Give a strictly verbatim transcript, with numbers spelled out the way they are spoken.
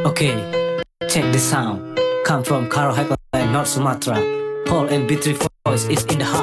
Okay, check this sound. Come from Karo Hyperland, North Sumatra. Whole M B three voice is in the house.